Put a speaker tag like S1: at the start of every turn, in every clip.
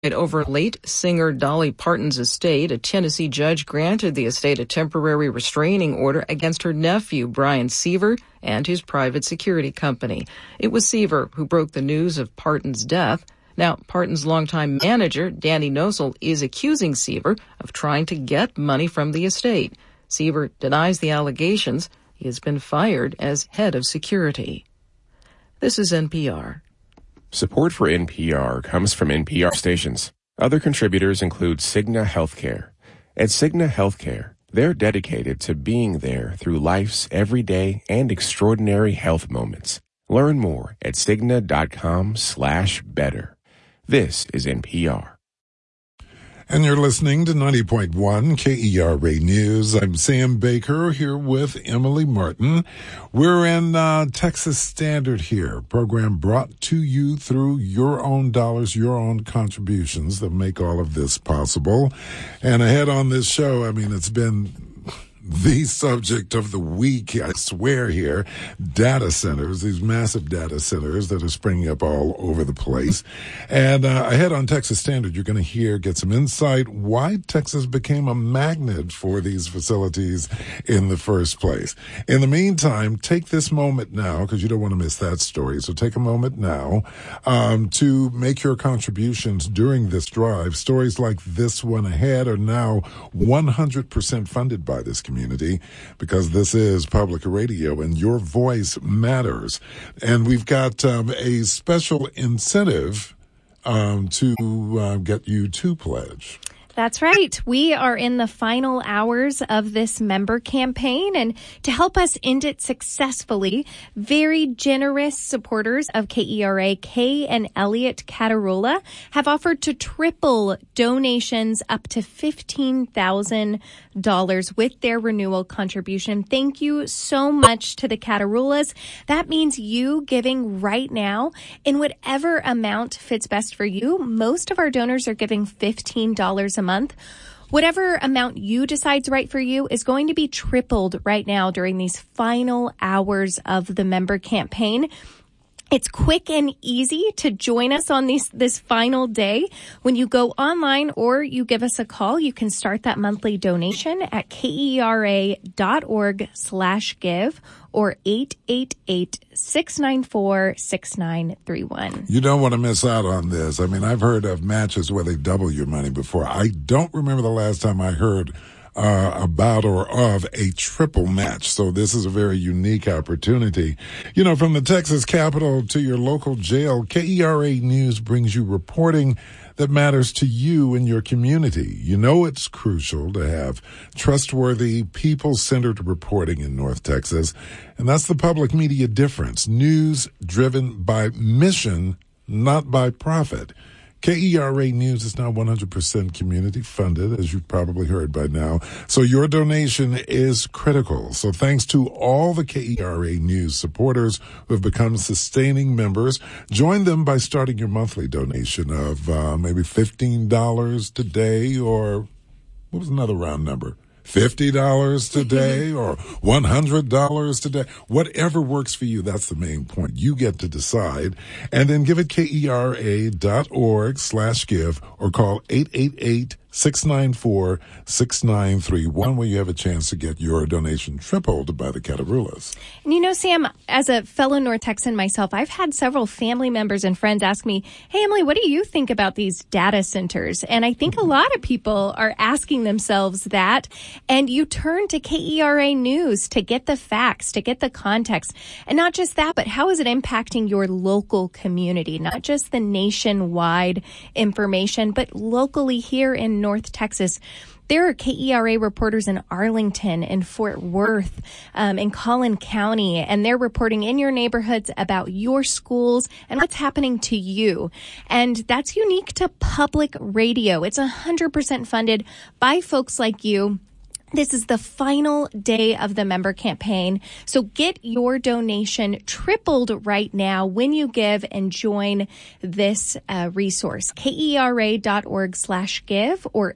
S1: Over late singer Dolly Parton's estate, a Tennessee judge granted the estate a temporary restraining order against her nephew, Brian Seaver, and his private security company. It was Seaver who broke the news of Parton's death. Now, Parton's longtime manager, Danny Nosel, is accusing Seaver of trying to get money from the estate. Seaver denies the allegations. He has been fired as head of security. This is NPR.
S2: Support for NPR comes from NPR stations. Other contributors include Cigna Healthcare. At Cigna Healthcare, they're dedicated to being there through life's everyday and extraordinary health moments. Learn more at Cigna.com/better. This is NPR.
S3: And you're listening to 90.1 KERA News. I'm Sam Baker here with Emily Martin. We're in Texas Standard here, program brought to you through your own dollars, your own contributions that make all of this possible. And ahead on this show, I mean, it's been the subject of the week, I swear here, data centers, these massive data centers that are springing up all over the place. And ahead on Texas Standard, you're going to get some insight why Texas became a magnet for these facilities in the first place. In the meantime, take this moment now, because you don't want to miss that story. So take a moment now to make your contributions during this drive. Stories like this one ahead are now 100% funded by this community, because this is public radio and your voice matters. And we've got a special incentive to get you to pledge.
S4: That's right. We are in the final hours of this member campaign, and to help us end it successfully, very generous supporters of KERA, Kay and Elliot Catarula, have offered to triple donations up to $15,000 with their renewal contribution. Thank you so much to the Catarulas. That means you giving right now in whatever amount fits best for you. Most of our donors are giving $15 a month. Whatever amount you decide's right for you is going to be tripled right now during these final hours of the member campaign. It's quick and easy to join us on this final day. When you go online or you give us a call, you can start that monthly donation at KERA.org/give or 888-694-6931.
S3: You don't want to miss out on this. I mean, I've heard of matches where they double your money before. I don't remember the last time I heard about or of a triple match. So this is a very unique opportunity. You know, from the Texas Capitol to your local jail, KERA News brings you reporting that matters to you and your community. You know it's crucial to have trustworthy, people-centered reporting in North Texas, and that's the public media difference. News driven by mission, not by profit. KERA News is now 100% community funded, as you've probably heard by now. So your donation is critical. So thanks to all the KERA News supporters who have become sustaining members. Join them by starting your monthly donation of maybe $15 today, or what was another round number? $50 today or $100 today. Whatever works for you, that's the main point. You get to decide. And then give it KERA.org/give or call 888-694-6931 where you have a chance to get your donation tripled by the Catarulas.
S4: And you know, Sam, as a fellow North Texan myself, I've had several family members and friends ask me, hey, Emily, what do you think about these data centers? And I think a lot of people are asking themselves that. And you turn to KERA News to get the facts, to get the context. And not just that, but how is it impacting your local community? Not just the nationwide information, but locally here in North Texas. There are KERA reporters in Arlington, in Fort Worth, in Collin County, and they're reporting in your neighborhoods about your schools and what's happening to you. And that's unique to public radio. It's 100% funded by folks like you. This is the final day of the member campaign. So get your donation tripled right now when you give and join this resource. KERA.org/give or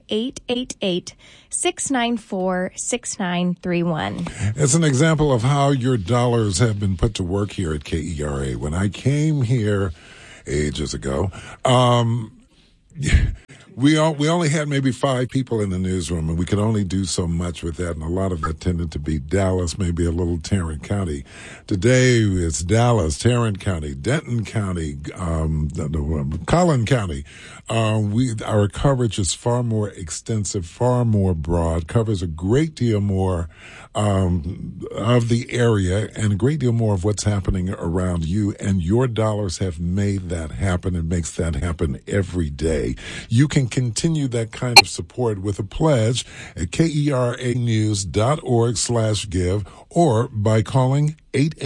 S4: 888-694-6931.
S3: It's an example of how your dollars have been put to work here at KERA. When I came here ages ago, We only had maybe 5 people in the newsroom, and we could only do so much with that, and a lot of that tended to be Dallas, maybe a little Tarrant County. Today, it's Dallas, Tarrant County, Denton County, Collin County. Our coverage is far more extensive, far more broad, covers a great deal more of the area and a great deal more of what's happening around you, and your dollars have made that happen. It makes that happen every day. You can continue that kind of support with a pledge at KERAnews.org/give or by calling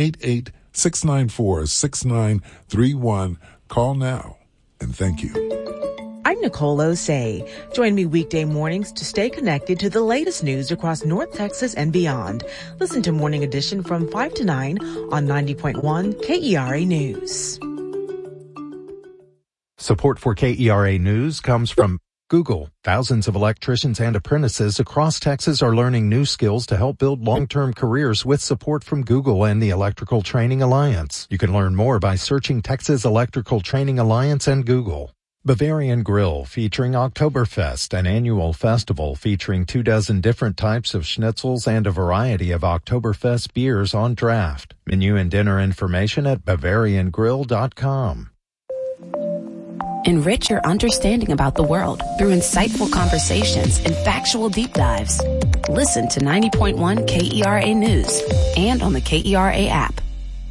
S3: 888-694-6931. Call now, and thank you.
S5: I'm Nicole Osei. Join me weekday mornings to stay connected to the latest news across North Texas and beyond. Listen to Morning Edition from 5 to 9 on 90.1 KERA News.
S6: Support for KERA News comes from Google. Thousands of electricians and apprentices across Texas are learning new skills to help build long-term careers with support from Google and the Electrical Training Alliance. You can learn more by searching Texas Electrical Training Alliance and Google. Bavarian Grill, featuring Oktoberfest, an annual festival featuring 24 different types of schnitzels and a variety of Oktoberfest beers on draft. Menu and dinner information at BavarianGrill.com.
S7: Enrich your understanding about the world through insightful conversations and factual deep dives. Listen to 90.1 KERA News and on the KERA app.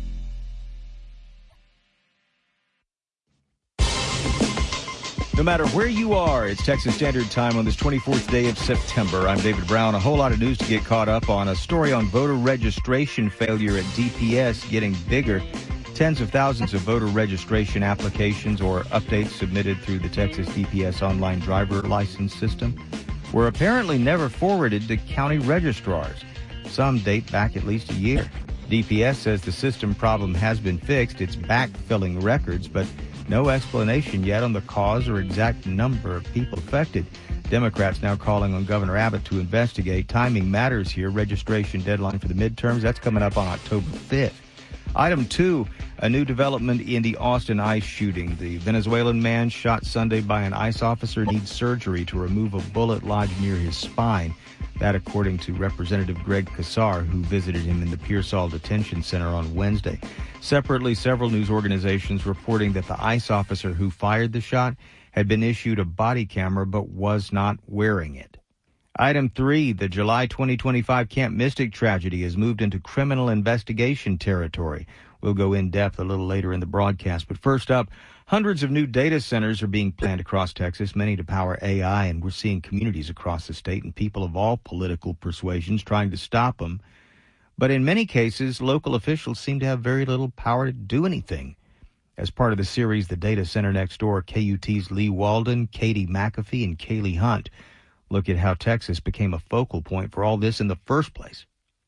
S8: No matter where you are, it's Texas Standard Time on this 24th day of September. I'm David Brown. A whole lot of news to get caught up on. A story on voter registration failure at DPS getting bigger. Tens of thousands of voter registration applications or updates submitted through the Texas DPS online driver license system were apparently never forwarded to county registrars. Some date back at least a year. DPS says the system problem has been fixed. It's backfilling records, but no explanation yet on the cause or exact number of people affected. Democrats now calling on Governor Abbott to investigate. Timing matters here. Registration deadline for the midterms, that's coming up on October 5th. Item 2, a new development in the Austin ICE shooting. The Venezuelan man shot Sunday by an ICE officer needs surgery to remove a bullet lodged near his spine. That according to Representative Greg Casar, who visited him in the Pearsall Detention Center on Wednesday. Separately, several news organizations reporting that the ICE officer who fired the shot had been issued a body camera but was not wearing it. Item 3, the July 2025 Camp Mystic tragedy has moved into criminal investigation territory. We'll go in depth a little later in the broadcast. But first up, hundreds of new data centers are being planned across Texas, many to power AI, and we're seeing communities across the state and people of all political persuasions trying to stop them. But in many cases, local officials seem to have very little power to do anything. As part of the series, The Data Center Next Door, KUT's Lee Walden, Katie McAfee, and Kaylee Hunt look at how Texas became a focal point for all this in the first place.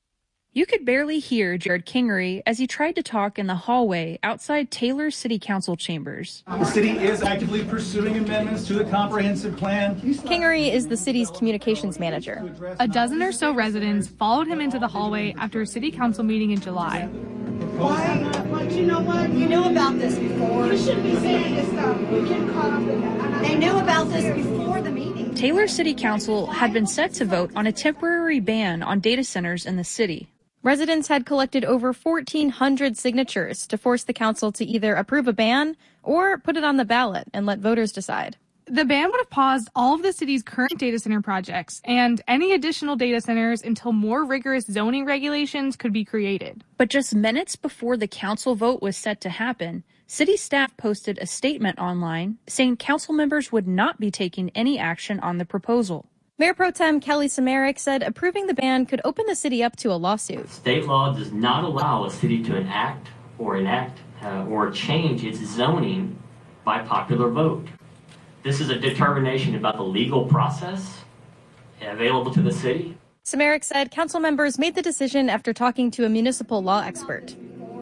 S9: You could barely hear Jared Kingery as he tried to talk in the hallway outside Taylor's City Council chambers.
S10: The city is actively pursuing amendments to the comprehensive plan.
S4: Kingery is the city's communications manager.
S11: A dozen or so residents followed him into the hallway after a city council meeting in July.
S12: Why? But you know what? You knew about this before. You shouldn't be saying this stuff. We get caught up in that. They knew about this before the meeting.
S9: Taylor City Council had been set to vote on a temporary ban on data centers in the city.
S4: Residents had collected over 1,400 signatures to force the council to either approve a ban or put it on the ballot and let voters decide.
S11: The ban would have paused all of the city's current data center projects and any additional data centers until more rigorous zoning regulations could be created.
S9: But just minutes before the council vote was set to happen, city staff posted a statement online saying council members would not be taking any action on the proposal.
S4: Mayor Pro Tem Kelly Samarick said approving the ban could open the city up to a lawsuit.
S13: State law does not allow a city to enact or change its zoning by popular vote. This is a determination about the legal process available to the city.
S4: Samarick said council members made the decision after talking to a municipal law expert.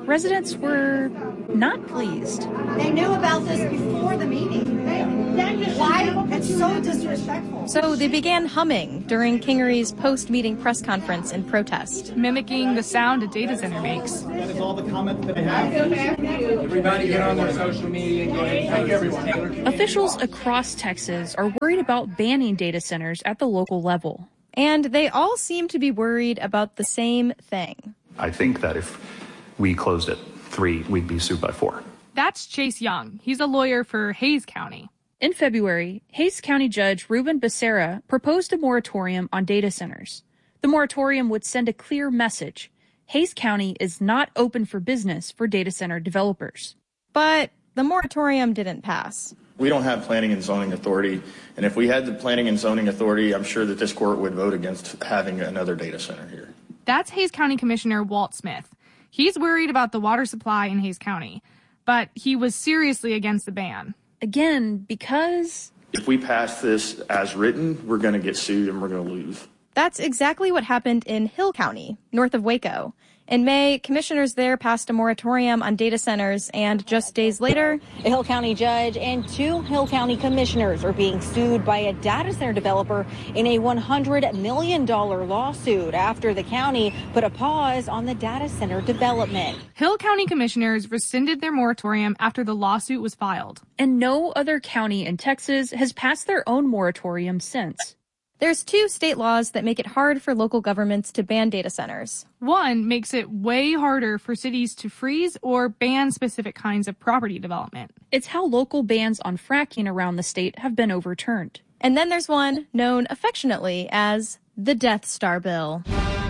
S9: residents were not pleased.
S12: They knew about this before the meeting. Why? It's so disrespectful.
S4: So they began humming during Kingery's post-meeting press conference in protest.
S11: Mimicking the sound a data center makes.
S10: That is all the comments that I have. Everybody get on their social media and thank everyone.
S9: Officials across Texas are worried about banning data centers at the local level.
S4: And they all seem to be worried about the same thing.
S14: I think that if we closed at 3, we'd be sued by 4.
S11: That's Chase Young. He's a lawyer for Hays County.
S9: In February, Hays County Judge Ruben Becerra proposed a moratorium on data centers. The moratorium would send a clear message. Hays County is not open for business for data center developers.
S4: But the moratorium didn't pass.
S15: We don't have planning and zoning authority, and if we had the planning and zoning authority, I'm sure that this court would vote against having another data center here.
S11: That's Hays County Commissioner Walt Smith. He's worried about the water supply in Hays County, but he was seriously against the ban.
S9: Again, because
S15: if we pass this as written, we're going to get sued and we're going to lose.
S4: That's exactly what happened in Hill County, north of Waco. In May, commissioners there passed a moratorium on data centers, and just days later,
S16: a Hill County judge and 2 Hill County commissioners are being sued by a data center developer in a $100 million lawsuit after the county put a pause on the data center development.
S11: Hill County commissioners rescinded their moratorium after the lawsuit was filed.
S9: And no other county in Texas has passed their own moratorium since.
S4: There's 2 state laws that make it hard for local governments to ban data centers.
S11: One makes it way harder for cities to freeze or ban specific kinds of property development.
S9: It's how local bans on fracking around the state have been overturned.
S4: And then there's one known affectionately as the Death Star Bill.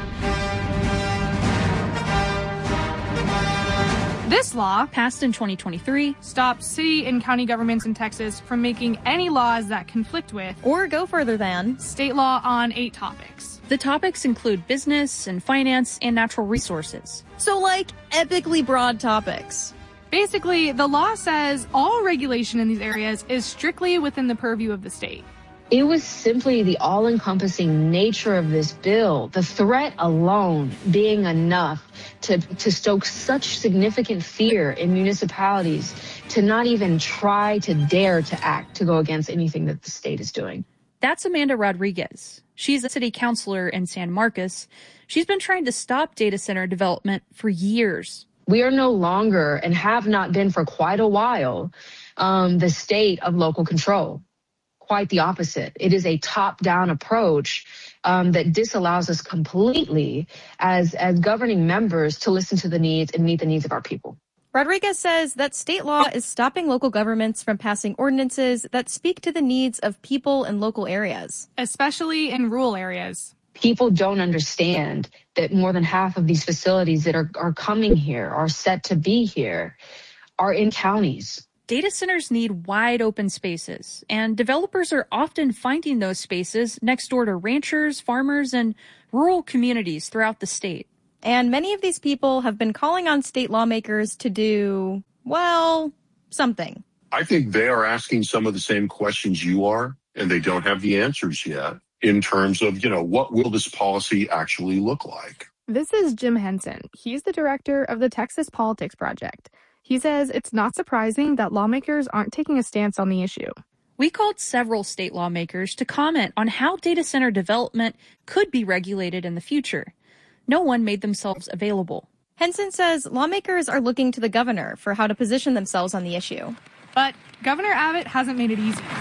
S11: This law,
S9: passed in 2023,
S11: stops city and county governments in Texas from making any laws that conflict with,
S4: or go further than,
S11: state law on 8 topics.
S9: The topics include business and finance and natural resources.
S4: So like epically broad topics.
S11: Basically, the law says all regulation in these areas is strictly within the purview of the state.
S17: It was simply the all-encompassing nature of this bill, the threat alone being enough to stoke such significant fear in municipalities to not even try to dare to act to go against anything that the state is doing.
S9: That's Amanda Rodriguez. She's a city councilor in San Marcos. She's been trying to stop data center development for years.
S17: We are no longer, and have not been for quite a while, the state of local control. Quite the opposite. It is a top-down approach that disallows us completely as governing members to listen to the needs and meet the needs of our people.
S4: Rodriguez says that state law is stopping local governments from passing ordinances that speak to the needs of people in local areas,
S11: especially in rural areas.
S17: People don't understand that more than half of these facilities that are coming here, are set to be here, are in counties.
S9: Data centers need wide open spaces, and developers are often finding those spaces next door to ranchers, farmers, and rural communities throughout the state.
S4: And many of these people have been calling on state lawmakers to do, well, something.
S18: I think they are asking some of the same questions you are, and they don't have the answers yet in terms of, what will this policy actually look like?
S11: This is Jim Henson. He's the director of the Texas Politics Project. He says it's not surprising that lawmakers aren't taking a stance on the issue.
S9: We called several state lawmakers to comment on how data center development could be regulated in the future. No one made themselves available.
S4: Henson says lawmakers are looking to the governor for how to position themselves on the issue.
S11: But Governor Abbott hasn't made it easy.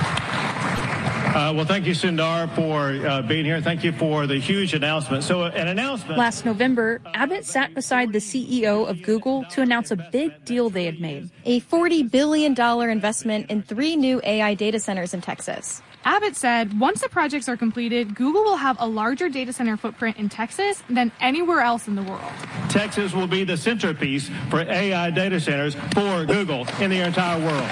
S19: Well, thank you, Sundar, for being here. Thank you for the huge announcement. So an announcement.
S9: Last November, Abbott sat beside the CEO of Google to announce a big deal they had made.
S4: A $40 billion investment in 3 new AI data centers in Texas.
S11: Abbott said once the projects are completed, Google will have a larger data center footprint in Texas than anywhere else in the world.
S19: Texas will be the centerpiece for AI data centers for Google in the entire world.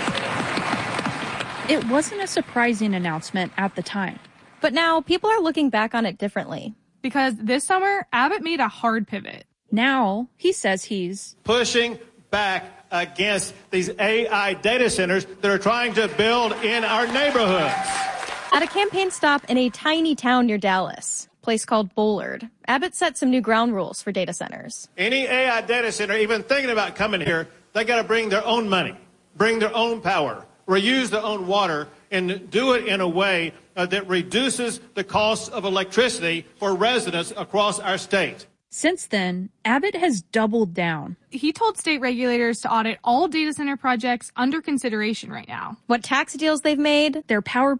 S9: It wasn't a surprising announcement at the time.
S4: But now people are looking back on it differently.
S11: Because this summer, Abbott made a hard pivot.
S9: Now, he says he's
S19: pushing back against these AI data centers that are trying to build in our neighborhoods.
S4: At a campaign stop in a tiny town near Dallas, place called Bullard. Abbott set some new ground rules for data centers.
S19: Any AI data center even thinking about coming here, they got to bring their own money, bring their own power, reuse their own water, and do it in a way that reduces the cost of electricity for residents across our state.
S9: Since then, Abbott has doubled down.
S11: He told state regulators to audit all data center projects under consideration right now.
S4: What tax deals they've made?
S9: Their power